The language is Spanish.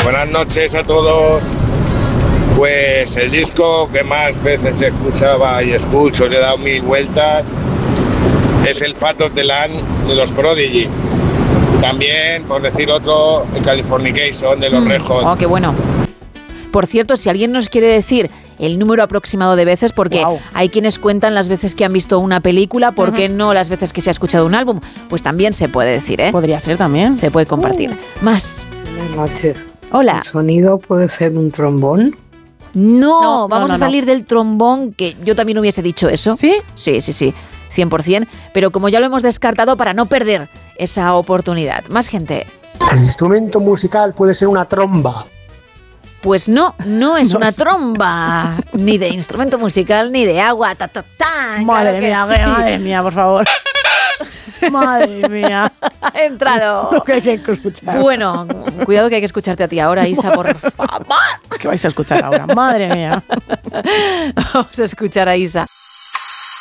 Buenas noches a todos. Pues el disco que más veces escuchaba y escucho, le he dado 1000 vueltas, es el Fat of the Land de los Prodigy. También, por decir otro, el Californication de los Red Hot. Oh, qué bueno. Por cierto, si alguien nos quiere decir el número aproximado de veces, porque hay quienes cuentan las veces que han visto una película, ¿por qué no las veces que se ha escuchado un álbum? Pues también se puede decir, ¿eh? Podría ser también. Se puede compartir. Más. Buenas noches. Hola. ¿El sonido puede ser un trombón? No, vamos a salir del trombón, que yo también hubiese dicho eso. ¿Sí? Sí, 100%, pero como ya lo hemos descartado para no perder esa oportunidad. Más gente. El instrumento musical puede ser una tromba. Pues no es una tromba, ni de instrumento musical, ni de agua. Madre mía, por favor. Madre mía. Ha entrado. Lo que hay que escuchar. Bueno, cuidado que hay que escucharte a ti ahora, Isa, por favor. ¿Qué vais a escuchar ahora? Madre mía. Vamos a escuchar a Isa.